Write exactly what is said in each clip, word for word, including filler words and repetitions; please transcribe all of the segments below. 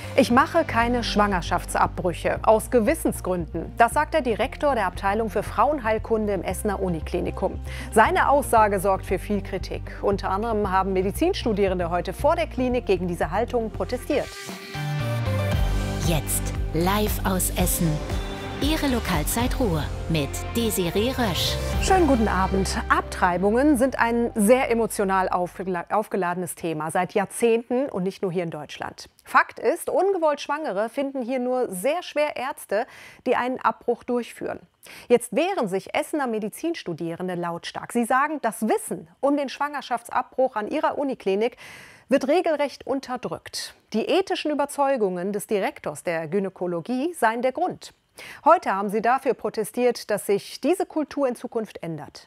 Ich mache keine Schwangerschaftsabbrüche aus Gewissensgründen. Das sagt der Direktor der Abteilung für Frauenheilkunde im Essener Uniklinikum. Seine Aussage sorgt für viel Kritik. Unter anderem haben Medizinstudierende heute vor der Klinik gegen diese Haltung protestiert. Jetzt live aus Essen. Ihre Lokalzeit Ruhr mit Desiree Rösch. Schönen guten Abend. Abtreibungen sind ein sehr emotional aufgeladenes Thema seit Jahrzehnten und nicht nur hier in Deutschland. Fakt ist, ungewollt Schwangere finden hier nur sehr schwer Ärzte, die einen Abbruch durchführen. Jetzt wehren sich Essener Medizinstudierende lautstark. Sie sagen, das Wissen um den Schwangerschaftsabbruch an ihrer Uniklinik wird regelrecht unterdrückt. Die ethischen Überzeugungen des Direktors der Gynäkologie seien der Grund. Heute haben sie dafür protestiert, dass sich diese Kultur in Zukunft ändert.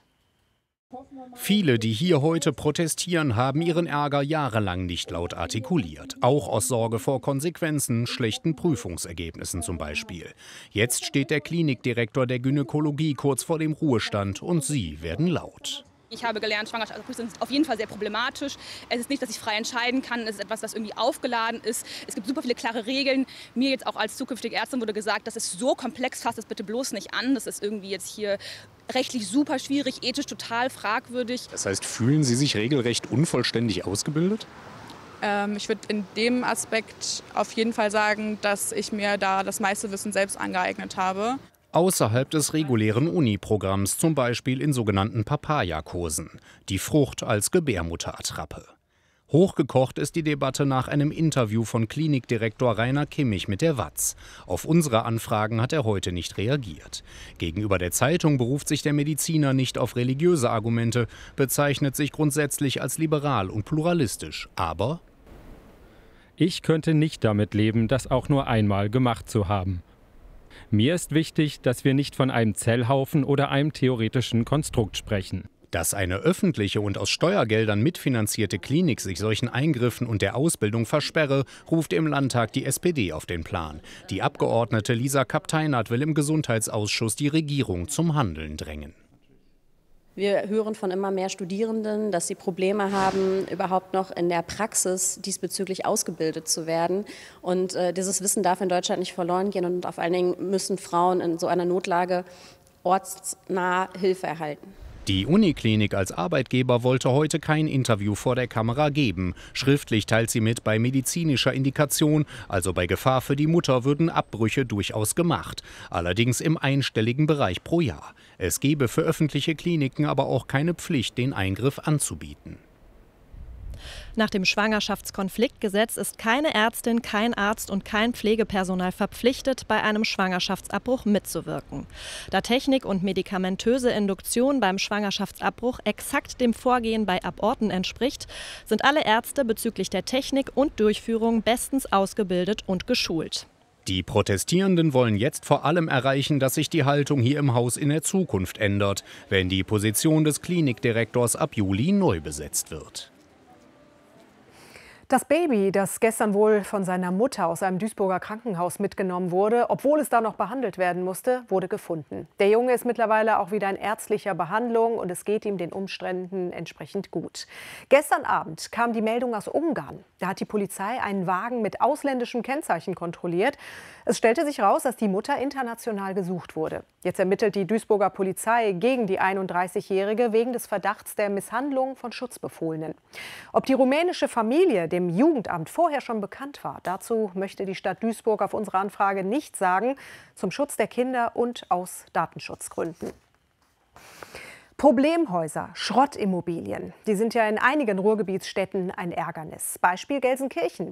Viele, die hier heute protestieren, haben ihren Ärger jahrelang nicht laut artikuliert. Auch aus Sorge vor Konsequenzen, schlechten Prüfungsergebnissen zum Beispiel. Jetzt steht der Klinikdirektor der Gynäkologie kurz vor dem Ruhestand und sie werden laut. Ich habe gelernt, Schwangerschaftsabbrüche sind auf jeden Fall sehr problematisch. Es ist nicht, dass ich frei entscheiden kann. Es ist etwas, was irgendwie aufgeladen ist. Es gibt super viele klare Regeln. Mir jetzt auch als zukünftige Ärztin wurde gesagt, das ist so komplex, fasst es bitte bloß nicht an. Das ist irgendwie jetzt hier rechtlich super schwierig, ethisch total fragwürdig. Das heißt, fühlen Sie sich regelrecht unvollständig ausgebildet? Ähm, ich würde in dem Aspekt auf jeden Fall sagen, dass ich mir da das meiste Wissen selbst angeeignet habe. Außerhalb des regulären Uni-Programms, zum Beispiel in sogenannten Papaya-Kursen. Die Frucht als Gebärmutterattrappe. Hochgekocht ist die Debatte nach einem Interview von Klinikdirektor Rainer Kimmich mit der W A Z. Auf unsere Anfragen hat er heute nicht reagiert. Gegenüber der Zeitung beruft sich der Mediziner nicht auf religiöse Argumente, bezeichnet sich grundsätzlich als liberal und pluralistisch. Aber ich könnte nicht damit leben, das auch nur einmal gemacht zu haben. Mir ist wichtig, dass wir nicht von einem Zellhaufen oder einem theoretischen Konstrukt sprechen. Dass eine öffentliche und aus Steuergeldern mitfinanzierte Klinik sich solchen Eingriffen und der Ausbildung versperre, ruft im Landtag die S P D auf den Plan. Die Abgeordnete Lisa Kapteinert will im Gesundheitsausschuss die Regierung zum Handeln drängen. Wir hören von immer mehr Studierenden, dass sie Probleme haben, überhaupt noch in der Praxis diesbezüglich ausgebildet zu werden. Und äh, dieses Wissen darf in Deutschland nicht verloren gehen. Und vor allen Dingen müssen Frauen in so einer Notlage ortsnah Hilfe erhalten. Die Uniklinik als Arbeitgeber wollte heute kein Interview vor der Kamera geben. Schriftlich teilt sie mit, bei medizinischer Indikation, also bei Gefahr für die Mutter, würden Abbrüche durchaus gemacht. Allerdings im einstelligen Bereich pro Jahr. Es gebe für öffentliche Kliniken aber auch keine Pflicht, den Eingriff anzubieten. Nach dem Schwangerschaftskonfliktgesetz ist keine Ärztin, kein Arzt und kein Pflegepersonal verpflichtet, bei einem Schwangerschaftsabbruch mitzuwirken. Da Technik und medikamentöse Induktion beim Schwangerschaftsabbruch exakt dem Vorgehen bei Aborten entspricht, sind alle Ärzte bezüglich der Technik und Durchführung bestens ausgebildet und geschult. Die Protestierenden wollen jetzt vor allem erreichen, dass sich die Haltung hier im Haus in der Zukunft ändert, wenn die Position des Klinikdirektors ab Juli neu besetzt wird. Das Baby, das gestern wohl von seiner Mutter aus einem Duisburger Krankenhaus mitgenommen wurde, obwohl es da noch behandelt werden musste, wurde gefunden. Der Junge ist mittlerweile auch wieder in ärztlicher Behandlung und es geht ihm den Umständen entsprechend gut. Gestern Abend kam die Meldung aus Ungarn. Da hat die Polizei einen Wagen mit ausländischem Kennzeichen kontrolliert. Es stellte sich raus, dass die Mutter international gesucht wurde. Jetzt ermittelt die Duisburger Polizei gegen die einunddreißigjährige wegen des Verdachts der Misshandlung von Schutzbefohlenen. Ob die rumänische Familie dem Jugendamt vorher schon bekannt war, dazu möchte die Stadt Duisburg auf unsere Anfrage nichts sagen, zum Schutz der Kinder und aus Datenschutzgründen. Problemhäuser, Schrottimmobilien, die sind ja in einigen Ruhrgebietsstädten ein Ärgernis. Beispiel Gelsenkirchen.